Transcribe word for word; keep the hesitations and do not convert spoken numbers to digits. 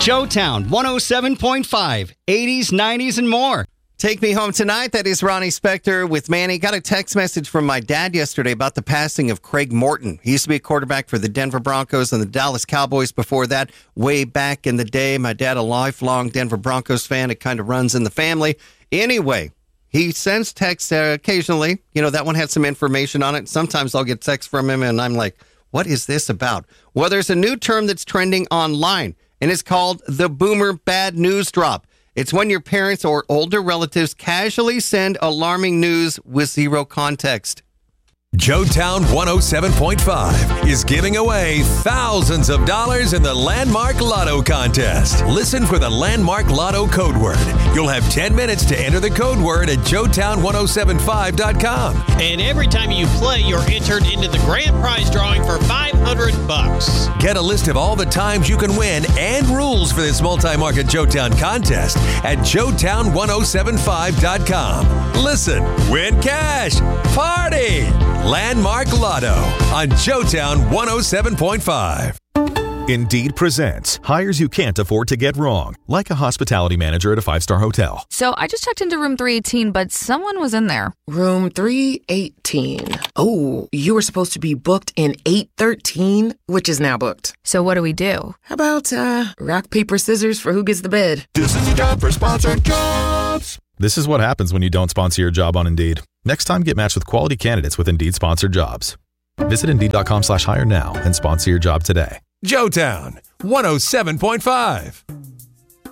Joetown one oh seven point five, eighties, nineties, and more. Take Me Home Tonight. That is Ronnie Spector with Manny. Got a text message from my dad yesterday about the passing of Craig Morton. He used to be a quarterback for the Denver Broncos and the Dallas Cowboys before that, way back in the day. My dad, a lifelong Denver Broncos fan. It kind of runs in the family. Anyway, he sends texts uh, occasionally. You know, that one had some information on it. Sometimes I'll get texts from him, and I'm like, what is this about? Well, there's a new term that's trending online, and it's called the Boomer Bad News Drop. It's when your parents or older relatives casually send alarming news with zero context. Joetown one oh seven point five is giving away thousands of dollars in the Landmark Lotto contest. Listen for the Landmark Lotto code word. You'll have ten minutes to enter the code word at joetown ten seventy-five dot com. And every time you play, you're entered into the grand prize drawing for five hundred bucks. Get a list of all the times you can win and rules for this multi-market Joetown contest at joetown ten seventy-five dot com. Listen, win cash, party! Landmark Lotto on Joetown one oh seven point five. Indeed presents hires you can't afford to get wrong, like a hospitality manager at a five-star hotel. So I just checked into room three eighteen, but someone was in there. Room three eighteen. Oh, you were supposed to be booked in eight thirteen, which is now booked. So what do we do? How about uh, rock, paper, scissors for who gets the bed? This is a job for sponsored jobs. This is what happens when you don't sponsor your job on Indeed. Next time, get matched with quality candidates with Indeed sponsored jobs. Visit Indeed.com slash hire now and sponsor your job today. Joetown one oh seven point five.